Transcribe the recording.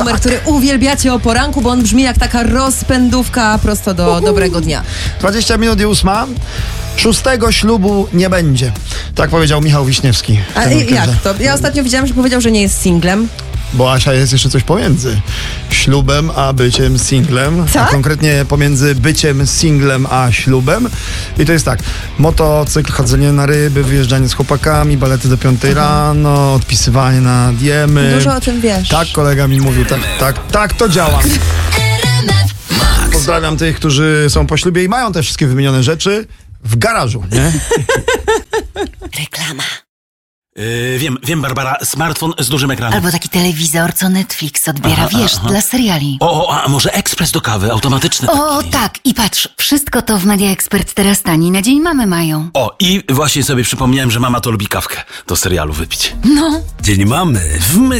Numer, który uwielbiacie o poranku, bo on brzmi jak taka rozpędówka prosto do dobrego dnia. 20 minut i 8. 6. ślubu nie będzie. Tak powiedział Michał Wiśniewski. A jak to? Ja ostatnio widziałam, że powiedział, że nie jest singlem. Bo Asia jest jeszcze coś pomiędzy ślubem a byciem singlem. Co? A konkretnie pomiędzy byciem singlem a ślubem. I to jest tak: motocykl, chodzenie na ryby, wyjeżdżanie z chłopakami, balety do 5 rano, odpisywanie na diemy. Dużo o tym wiesz. Tak, kolega mi mówił, tak to działa. Pozdrawiam tych, którzy są po ślubie i mają te wszystkie wymienione rzeczy w garażu, nie? Reklama. Wiem, Barbara, smartfon z dużym ekranem. Albo taki telewizor, co Netflix odbiera, dla seriali. A może ekspres do kawy, automatyczny taki. Tak, i patrz, wszystko to w Media Expert teraz taniej, na dzień mamy mają. I właśnie sobie przypomniałem, że mama to lubi kawkę do serialu wypić. No. Dzień mamy w